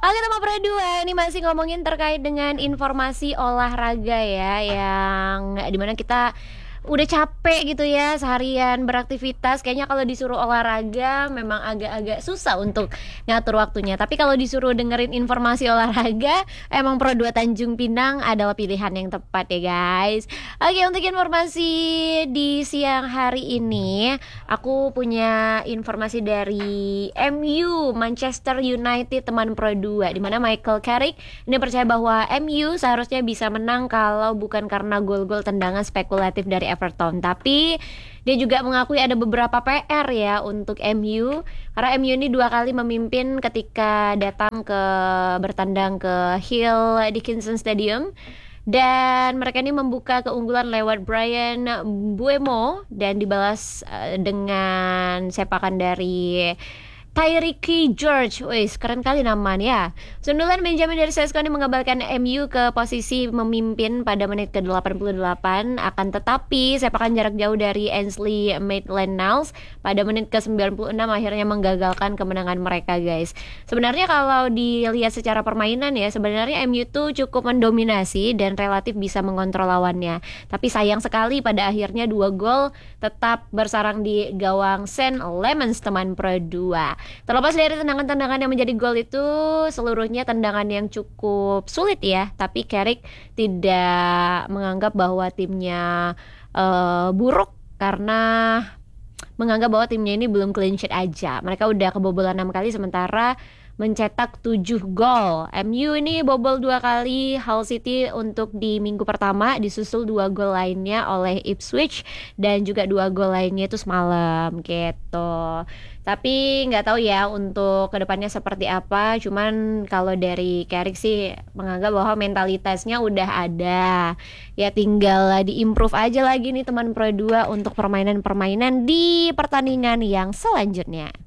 Oke teman Pro 2, ini masih ngomongin terkait dengan informasi olahraga ya, yang dimana kita udah capek gitu ya seharian beraktivitas. Kayaknya kalau disuruh olahraga memang agak-agak susah untuk ngatur waktunya. Tapi kalau disuruh dengerin informasi olahraga, emang Pro 2 Tanjung Pinang adalah pilihan yang tepat ya guys. Oke, untuk informasi di siang hari ini, aku punya informasi dari MU, Manchester United teman Pro 2, di mana Michael Carrick ini percaya bahwa MU seharusnya bisa menang kalau bukan karena gol-gol tendangan spekulatif dari Everton. Tapi dia juga mengakui ada beberapa PR ya untuk MU, karena MU ini 2 kali memimpin ketika datang ke bertandang ke Hill Dickinson Stadium, dan mereka ini membuka keunggulan lewat Brian Buemo dan dibalas dengan sepakan dari Tyreke George. Wih, keren kali namanya ya. Sundulan Benjamin dari Sesko ini mengabalkan MU ke posisi memimpin pada menit ke-88. Akan tetapi sepakan jarak jauh dari Ainsley Maitland-Niles pada menit ke-96 akhirnya menggagalkan kemenangan mereka guys. Sebenarnya kalau dilihat secara permainan ya, sebenarnya MU tuh cukup mendominasi dan relatif bisa mengontrol lawannya. Tapi sayang sekali pada akhirnya 2 gol tetap bersarang di gawang St. Lemans teman Pro 2. Terlepas dari tendangan-tendangan yang menjadi gol itu, seluruhnya tendangan yang cukup sulit ya. Tapi Carrick tidak menganggap bahwa timnya buruk, karena menganggap bahwa timnya ini belum clean sheet aja. Mereka udah kebobolan 6 kali sementara mencetak 7 gol. MU ini bobol 2 kali Hull City untuk di minggu pertama, disusul 2 gol lainnya oleh Ipswich dan juga 2 gol lainnya itu semalam gitu. Tapi nggak tahu ya untuk kedepannya seperti apa. Cuman kalau dari Carrick sih menganggap bahwa mentalitasnya udah ada. Ya tinggal diimprove aja lagi nih teman Pro 2 untuk permainan-permainan di pertandingan yang selanjutnya.